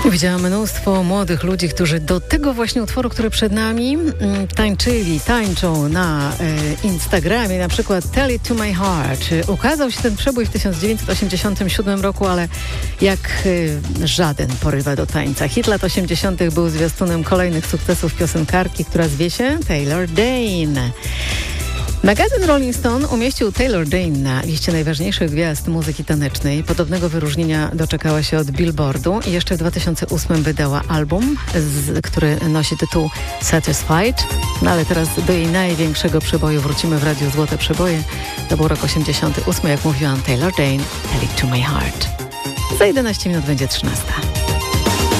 Widziałam mnóstwo młodych ludzi, którzy do tego właśnie utworu, który przed nami, tańczą na Instagramie, na przykład Tell It To My Heart. Ukazał się ten przebój w 1987 roku, ale jak żaden porywa do tańca. Hit lat 80. był zwiastunem kolejnych sukcesów piosenkarki, która zwie się Taylor Dayne. Magazyn Rolling Stone umieścił Taylor Dayne na liście najważniejszych gwiazd muzyki tanecznej. Podobnego wyróżnienia doczekała się od Billboardu i jeszcze w 2008 wydała album, który nosi tytuł Satisfied. No ale teraz do jej największego przeboju wrócimy w Radiu Złote Przeboje. To był rok 88, jak mówiłam, Taylor Dayne, Tell It To My Heart. Za 11 minut będzie 13.